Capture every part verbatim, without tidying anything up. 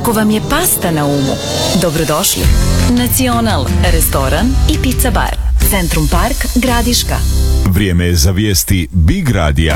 Ako vam je pasta na umu, dobrodošli. Nacional, restoran i pizza bar. Centrum Park, Gradiška. Vrijeme je za vijesti Big Radija.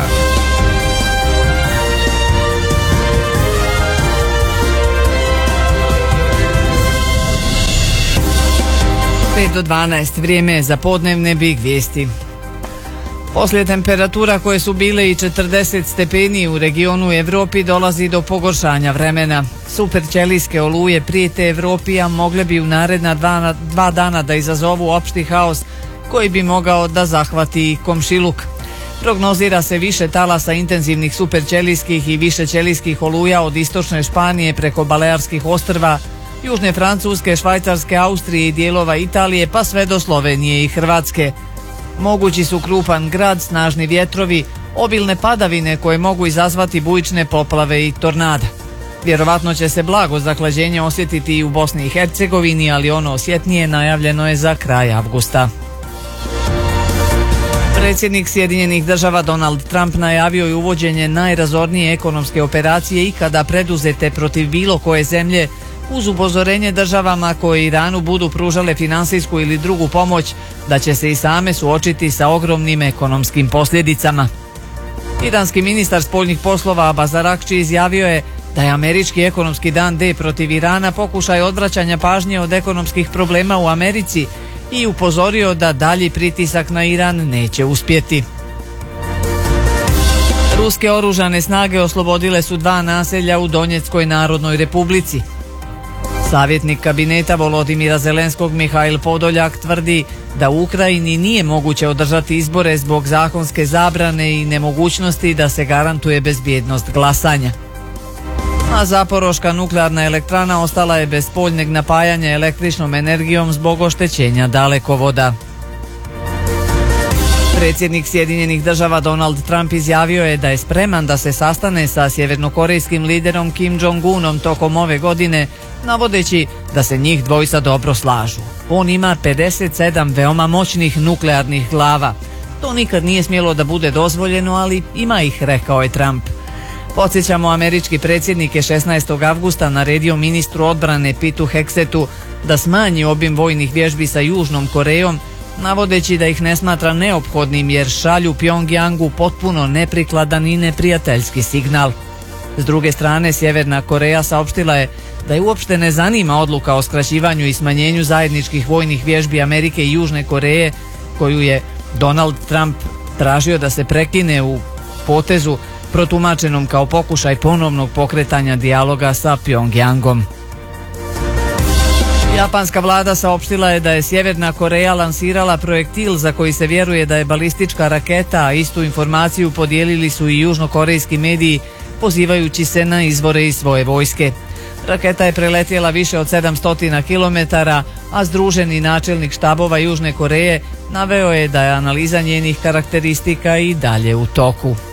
pet do dvanaest, vrijeme je za podnevne Big vijesti. Poslije temperatura koje su bile i četrdeset stepeni u regionu Evropi dolazi do pogoršanja vremena. Superćelijske oluje prijete Evropi, a mogle bi u naredna dva, dva dana da izazovu opšti haos koji bi mogao da zahvati i komšiluk. Prognozira se više talasa intenzivnih superćelijskih i višećelijskih oluja od istočne Španije preko Balearskih ostrva, južne Francuske, Švajcarske, Austrije i dijelova Italije pa sve do Slovenije i Hrvatske. Mogući su krupan grad, snažni vjetrovi, obilne padavine koje mogu izazvati bujične poplave i tornada. Vjerovatno će se blago zahlađenje osjetiti i u Bosni i Hercegovini, ali ono osjetnije najavljeno je za kraj avgusta. Predsjednik Sjedinjenih država Donald Trump najavio je uvođenje najrazornije ekonomske operacije ikada preduzete protiv bilo koje zemlje, uz upozorenje državama koje Iranu budu pružale finansijsku ili drugu pomoć da će se i same suočiti sa ogromnim ekonomskim posljedicama. Iranski ministar spoljnih poslova Abbas Araghči izjavio je da je američki ekonomski dan D protiv Irana pokušaj odvraćanja pažnje od ekonomskih problema u Americi i upozorio da dalji pritisak na Iran neće uspjeti. Ruske oružane snage oslobodile su dva naselja u Donjeckoj Narodnoj Republici. Savjetnik kabineta Volodimira Zelenskog Mihail Podoljak tvrdi da u Ukrajini nije moguće održati izbore zbog zakonske zabrane i nemogućnosti da se garantuje bezbjednost glasanja. A Zaporoška nuklearna elektrana ostala je bez spoljnog napajanja električnom energijom zbog oštećenja dalekovoda. Predsjednik Sjedinjenih država Donald Trump izjavio je da je spreman da se sastane sa sjevernokorejskim liderom Kim Jong-unom tokom ove godine, navodeći da se njih dvojica dobro slažu. On ima pedeset sedam veoma moćnih nuklearnih glava. To nikad nije smjelo da bude dozvoljeno, ali ima ih, rekao je Trump. Podsjećamo, američki predsjednik je šesnaestog avgusta naredio ministru odbrane Pitu Heksetu da smanji obim vojnih vježbi sa Južnom Korejom, navodeći da ih ne smatra neophodnim jer šalju Pjongjangu potpuno neprikladan i neprijateljski signal. S druge strane, Sjeverna Koreja saopštila je da je uopšte ne zanima odluka o skraćivanju i smanjenju zajedničkih vojnih vježbi Amerike i Južne Koreje, koju je Donald Trump tražio da se prekine u potezu protumačenom kao pokušaj ponovnog pokretanja dijaloga sa Pjongjangom. Japanska vlada saopštila je da je Sjeverna Koreja lansirala projektil za koji se vjeruje da je balistička raketa, a istu informaciju podijelili su i južnokorejski mediji, pozivajući se na izvore iz svoje vojske. Raketa je preletjela više od sedamsto kilometara, a združeni načelnik štabova Južne Koreje naveo je da je analiza njenih karakteristika i dalje u toku.